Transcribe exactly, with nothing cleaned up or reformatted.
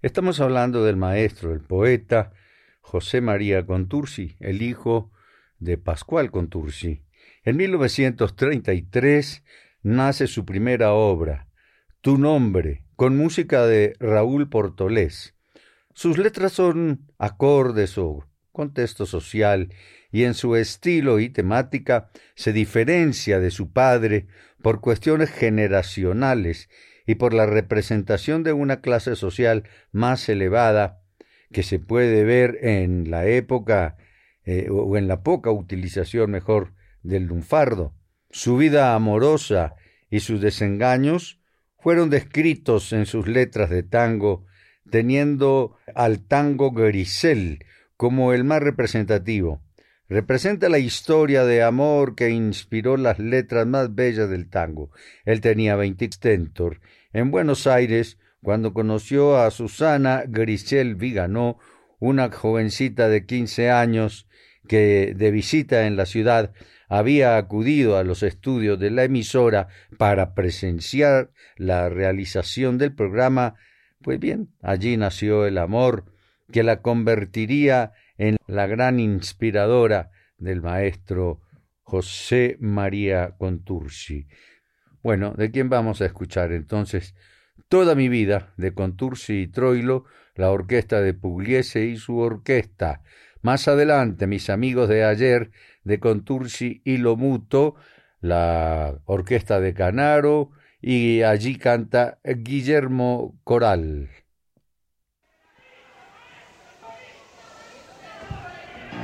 Estamos hablando del maestro, el poeta José María Contursi, el hijo de Pascual Contursi. En mil novecientos treinta y tres nace su primera obra, Tu nombre, con música de Raúl Portolés. Sus letras son acordes o contexto social y en su estilo y temática se diferencia de su padre por cuestiones generacionales y por la representación de una clase social más elevada que se puede ver en la época eh, o en la poca utilización mejor del lunfardo. Su vida amorosa y sus desengaños fueron descritos en sus letras de tango, teniendo al tango Grisel como el más representativo. Representa la historia de amor que inspiró las letras más bellas del tango. Él tenía veinte stentor en Buenos Aires cuando conoció a Susana Grisel Viganó, una jovencita de quince años que de visita en la ciudad había acudido a los estudios de la emisora para presenciar la realización del programa. Pues bien, allí nació el amor que la convertiría en la gran inspiradora del maestro José María Contursi. Bueno, ¿de quién vamos a escuchar entonces? Toda mi vida, de Contursi y Troilo, la orquesta de Pugliese y su orquesta. Más adelante, mis amigos de ayer, de Contursi y Lomuto, la orquesta de Canaro, y allí canta Guillermo Coral.